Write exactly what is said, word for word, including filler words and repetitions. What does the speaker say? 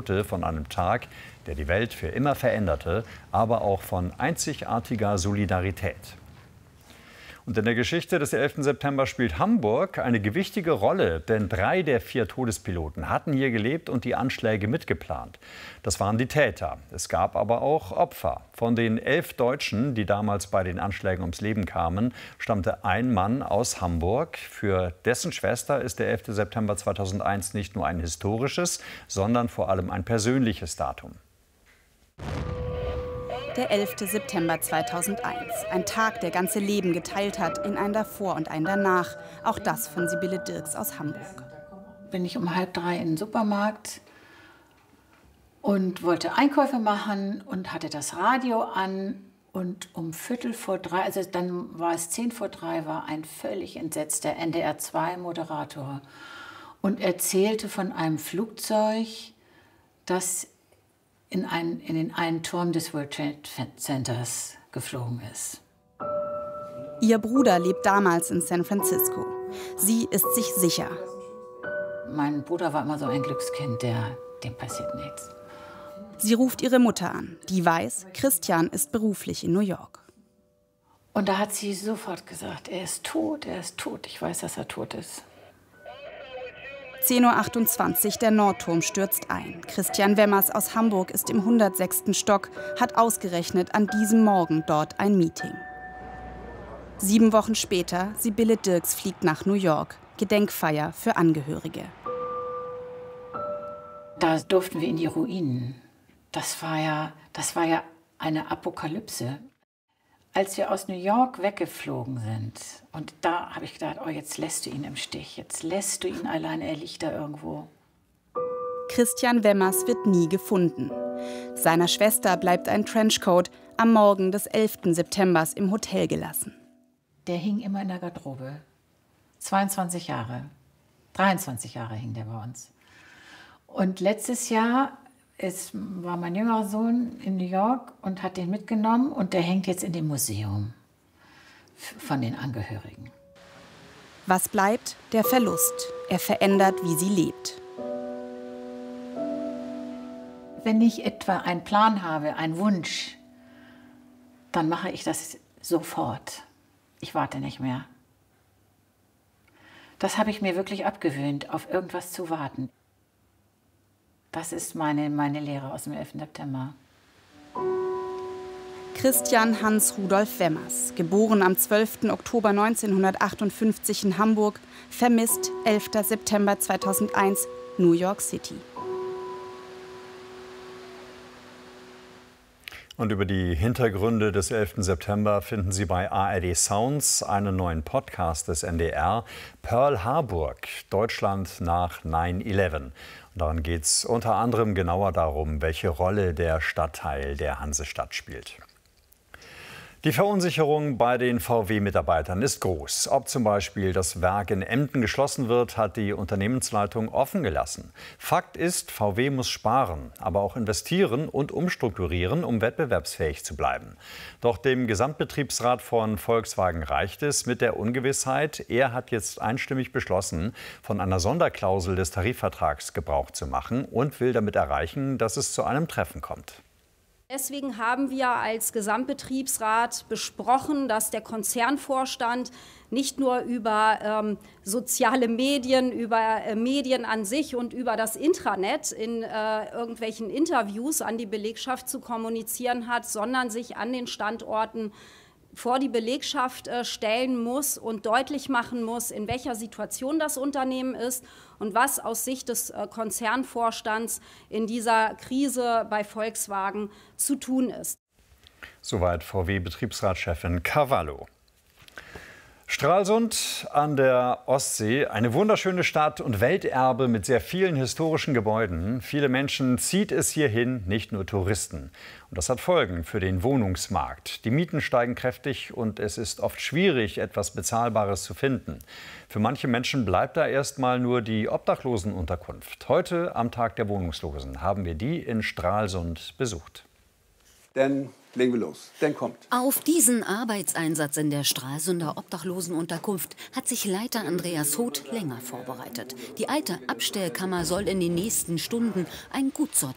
Tote von einem Tag, der die Welt für immer veränderte, aber auch von einzigartiger Solidarität. Und in der Geschichte des elften September spielt Hamburg eine gewichtige Rolle, denn drei der vier Todespiloten hatten hier gelebt und die Anschläge mitgeplant. Das waren die Täter. Es gab aber auch Opfer. Von den elf Deutschen, die damals bei den Anschlägen ums Leben kamen, stammte ein Mann aus Hamburg. Für dessen Schwester ist der elfte September zweitausendeins nicht nur ein historisches, sondern vor allem ein persönliches Datum. Der elfte September zweitausendeins. Ein Tag, der ganze Leben geteilt hat in ein Davor und ein Danach. Auch das von Sibylle Dirks aus Hamburg. Bin ich um halb drei in den Supermarkt und wollte Einkäufe machen und hatte das Radio an. Und um Viertel vor drei, also dann war es zehn vor drei, war ein völlig entsetzter N D R zwei Moderator und erzählte von einem Flugzeug, das in, ein, in den einen Turm des World Trade Centers geflogen ist. Ihr Bruder lebt damals in San Francisco. Sie ist sich sicher. Mein Bruder war immer so ein Glückskind, der, dem passiert nichts. Sie ruft ihre Mutter an, die weiß, Christian ist beruflich in New York. Und da hat sie sofort gesagt, er ist tot, er ist tot. Ich weiß, dass er tot ist. zehn Uhr achtundzwanzig, der Nordturm stürzt ein. Christian Wemmers aus Hamburg ist im hundertsechsten Stock, hat ausgerechnet an diesem Morgen dort ein Meeting. Sieben Wochen später, Sibylle Dirks fliegt nach New York. Gedenkfeier für Angehörige. Da durften wir in die Ruinen. Das war ja, das war ja eine Apokalypse. Als wir aus New York weggeflogen sind, und da habe ich gedacht, oh, jetzt lässt du ihn im Stich, jetzt lässt du ihn alleine, er liegt da irgendwo. Christian Wemmers wird nie gefunden. Seiner Schwester bleibt ein Trenchcoat am Morgen des elften September im Hotel gelassen. Der hing immer in der Garderobe. zweiundzwanzig Jahre, dreiundzwanzig Jahre hing der bei uns. Und letztes Jahr es war mein jüngerer Sohn in New York und hat den mitgenommen und der hängt jetzt in dem Museum von den Angehörigen. Was bleibt? Der Verlust. Er verändert, wie sie lebt. Wenn ich etwa einen Plan habe, einen Wunsch, dann mache ich das sofort. Ich warte nicht mehr. Das habe ich mir wirklich abgewöhnt, auf irgendwas zu warten. Das ist meine, meine Lehre aus dem elften September. Christian Hans Rudolf Wemmers, geboren am zwölften Oktober neunzehnhundertachtundfünfzig in Hamburg, vermisst elfter September zweitausendeins, New York City. Und über die Hintergründe des elften September finden Sie bei A R D Sounds einen neuen Podcast des N D R, Pearl Harburg, Deutschland nach neun elf. Und darin geht es unter anderem genauer darum, welche Rolle der Stadtteil der Hansestadt spielt. Die Verunsicherung bei den V W-Mitarbeitern ist groß. Ob zum Beispiel das Werk in Emden geschlossen wird, hat die Unternehmensleitung offen gelassen. Fakt ist, V W muss sparen, aber auch investieren und umstrukturieren, um wettbewerbsfähig zu bleiben. Doch dem Gesamtbetriebsrat von Volkswagen reicht es mit der Ungewissheit. Er hat jetzt einstimmig beschlossen, von einer Sonderklausel des Tarifvertrags Gebrauch zu machen und will damit erreichen, dass es zu einem Treffen kommt. Deswegen haben wir als Gesamtbetriebsrat besprochen, dass der Konzernvorstand nicht nur über ähm, soziale Medien, über äh, Medien an sich und über das Intranet in äh, irgendwelchen Interviews an die Belegschaft zu kommunizieren hat, sondern sich an den Standorten vor die Belegschaft äh, stellen muss und deutlich machen muss, in welcher Situation das Unternehmen ist und was aus Sicht des äh, Konzernvorstands in dieser Krise bei Volkswagen zu tun ist. Soweit V W-Betriebsratschefin Cavallo. Stralsund an der Ostsee, eine wunderschöne Stadt und Welterbe mit sehr vielen historischen Gebäuden. Viele Menschen zieht es hierhin, nicht nur Touristen. Und das hat Folgen für den Wohnungsmarkt. Die Mieten steigen kräftig und es ist oft schwierig, etwas Bezahlbares zu finden. Für manche Menschen bleibt da erstmal nur die Obdachlosenunterkunft. Heute, am Tag der Wohnungslosen, haben wir die in Stralsund besucht. Dann legen wir los. Dann kommt. Auf diesen Arbeitseinsatz in der Stralsunder Obdachlosenunterkunft hat sich Leiter Andreas Hoth länger vorbereitet. Die alte Abstellkammer soll in den nächsten Stunden ein gut sortiertes